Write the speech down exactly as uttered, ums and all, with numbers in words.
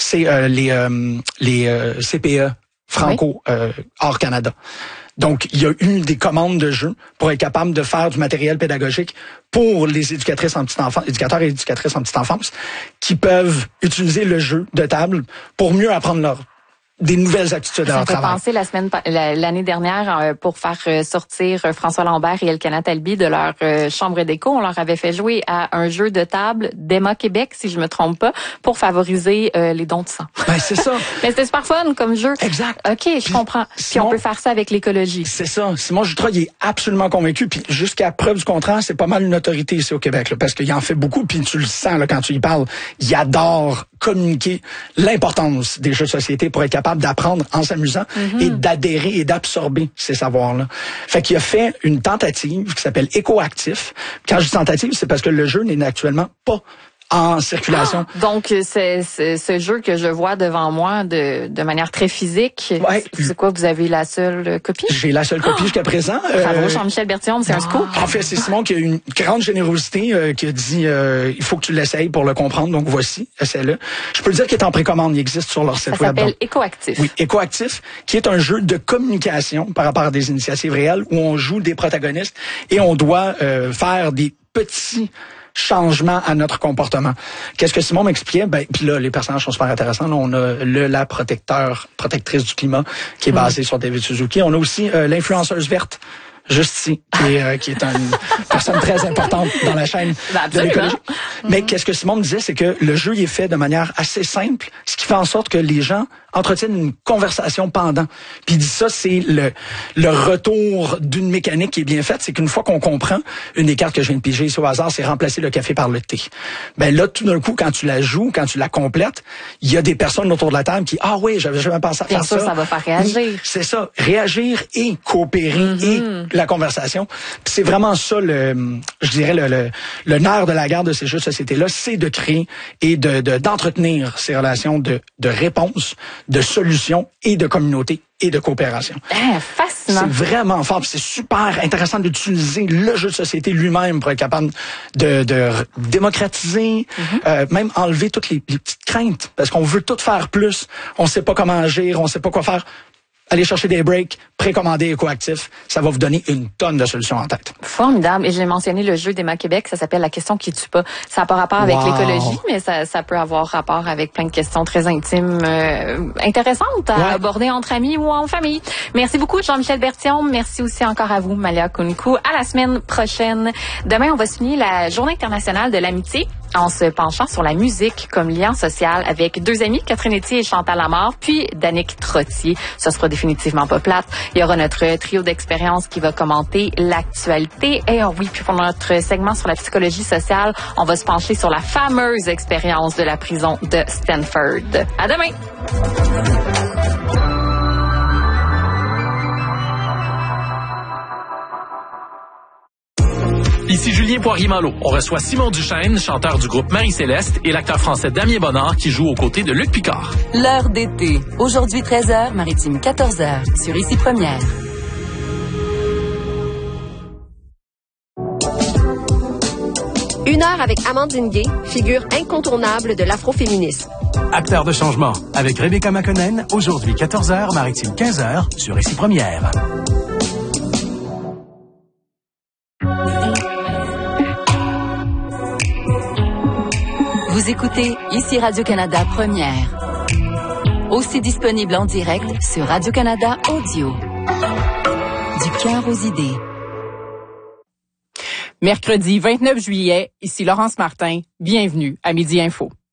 c'est euh, les euh, les euh, C P E franco oui. euh, hors Canada. Donc, il y a eu des commandes de jeux pour être capable de faire du matériel pédagogique pour les éducatrices en petite enfance, éducateurs et éducatrices en petite enfance, qui peuvent utiliser le jeu de table pour mieux apprendre leur des nouvelles attitudes à leur travail. Ça me fait penser la semaine, l'année dernière, euh, pour faire sortir François Lambert et Elkana Talbi de leur euh, chambre d'écho, on leur avait fait jouer à un jeu de table d'Emma Québec, si je me trompe pas, pour favoriser euh, les dons de sang. Ben c'est ça. Mais c'était super fun comme jeu. Exact. Ok, je puis, comprends. Simon, puis on peut faire ça avec l'écologie. C'est ça. Simon Jutra, il est absolument convaincu. Puis jusqu'à preuve du contraire, c'est pas mal une autorité ici au Québec, là, parce qu'il en fait beaucoup. Puis tu le sens là quand tu y parles. Il adore communiquer l'importance des jeux de société pour être capable d'apprendre en s'amusant mm-hmm. et d'adhérer et d'absorber ces savoirs-là. Fait qu'il a fait une tentative qui s'appelle Écoactif. Quand je dis tentative, c'est parce que le jeu n'est actuellement pas en circulation. Ah, donc, c'est, c'est ce jeu que je vois devant moi de, de manière très physique. Ouais. C'est quoi, vous avez la seule copie? J'ai la seule copie oh! jusqu'à présent. Bravo, euh, Jean-Michel Bertillon, c'est oh! un scoop. En fait, c'est Simon qui a une grande générosité, euh, qui a dit euh, il faut que tu l'essayes pour le comprendre. Donc, voici, essaie-le. Je peux le dire qu'il est en précommande. Il existe sur leur site Ça web. Ça s'appelle Écoactif. Oui, Écoactif, qui est un jeu de communication par rapport à des initiatives réelles où on joue des protagonistes et on doit euh, faire des petits changement à notre comportement. Qu'est-ce que Simon m'expliquait? Ben, puis là, les personnages sont super intéressants. Là, on a le la protecteur, protectrice du climat, qui est basée mmh. sur David Suzuki. On a aussi euh, l'influenceuse verte, juste ici, qui est, euh, qui est une personne très importante dans la chaîne ben, de l'écologie. Mmh. Mais qu'est-ce que Simon me disait, c'est que le jeu il est fait de manière assez simple, ce qui fait en sorte que les gens entretiennent une conversation pendant. Puis il dit ça, c'est le le retour d'une mécanique qui est bien faite, c'est qu'une fois qu'on comprend, une des cartes que je viens de piger ici au hasard, c'est remplacer le café par le thé. Ben là, tout d'un coup, quand tu la joues, quand tu la complètes, il y a des personnes autour de la table qui, ah oui, j'avais jamais pensé à bien faire sûr, ça. ça va faire réagir. Oui, c'est ça, réagir et coopérer mm-hmm. et la conversation. Puis c'est vraiment ça, le, je dirais, le, le, le nerf de la guerre de ces jeux de société-là, c'est de créer et de, de d'entretenir ces relations de, de réponse, de solution et de communauté et de coopération. Ah, fascinant. C'est vraiment fort. C'est super intéressant d'utiliser le jeu de société lui-même pour être capable de, de démocratiser, mm-hmm. euh, même enlever toutes les, les petites craintes. Parce qu'on veut tout faire plus. On sait pas comment agir, on sait pas quoi faire. Allez chercher des breaks, précommander Écoactif, ça va vous donner une tonne de solutions en tête. Formidable. Et j'ai mentionné le jeu d'Emma Québec, ça s'appelle La question qui tue pas. Ça n'a pas rapport avec wow. l'écologie, mais ça, ça peut avoir rapport avec plein de questions très intimes, euh, intéressantes à ouais. aborder entre amis ou en famille. Merci beaucoup, Jean-Michel Bertillon. Merci aussi encore à vous, Malia Kounikou. À la semaine prochaine. Demain, on va souligner la Journée internationale de l'amitié en se penchant sur la musique comme lien social avec deux amis, Catherine Etier et Chantal Lamarre, puis Danick Trottier. Ce sera définitivement pas plate. Il y aura notre trio d'expérience qui va commenter l'actualité. Et oh oui, puis pour notre segment sur la psychologie sociale, on va se pencher sur la fameuse expérience de la prison de Stanford. À demain! Ici Julien Poirier-Malo. On reçoit Simon Duchesne, chanteur du groupe Marie-Céleste, et l'acteur français Damien Bonnard qui joue aux côtés de Luc Picard. L'heure d'été. Aujourd'hui treize heures, Maritime quatorze heures, sur Ici Première. Une heure avec Amandine Gay, figure incontournable de l'afroféminisme. Acteur de changement avec Rebecca McConnell, aujourd'hui quatorze heures, Maritime quinze heures, sur Ici Première. Vous écoutez Ici Radio-Canada Première. Aussi disponible en direct sur Radio-Canada Audio. Du cœur aux idées. Mercredi vingt-neuf juillet, ici Laurence Martin. Bienvenue à Midi Info.